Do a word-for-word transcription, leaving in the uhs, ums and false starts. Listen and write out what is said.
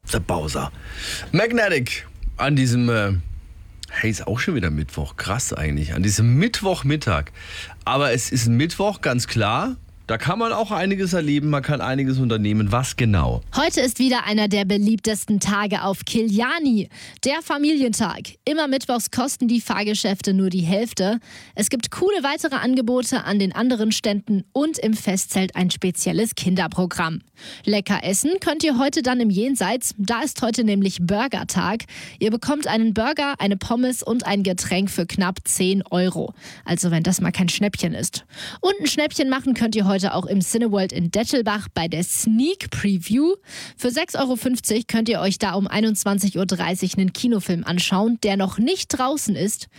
der Bowser. Magnetic an diesem, äh, hey, ist auch schon wieder Mittwoch, krass eigentlich, an diesem Mittwochmittag. Aber es ist ein Mittwoch, ganz klar. Da kann man auch einiges erleben, man kann einiges unternehmen. Was genau? Heute ist wieder einer der beliebtesten Tage auf Kiliani, der Familientag. Immer mittwochs kosten die Fahrgeschäfte nur die Hälfte. Es gibt coole weitere Angebote an den anderen Ständen und im Festzelt ein spezielles Kinderprogramm. Lecker essen könnt ihr heute dann im Jenseits. Da ist heute nämlich Burgertag. Ihr bekommt einen Burger, eine Pommes und ein Getränk für knapp zehn Euro. Also wenn das mal kein Schnäppchen ist. Und ein Schnäppchen machen könnt ihr heute Heute auch im Cineworld in Dettelbach bei der Sneak Preview. Für sechs Euro fünfzig könnt ihr euch da um einundzwanzig Uhr dreißig einen Kinofilm anschauen, der noch nicht draußen ist.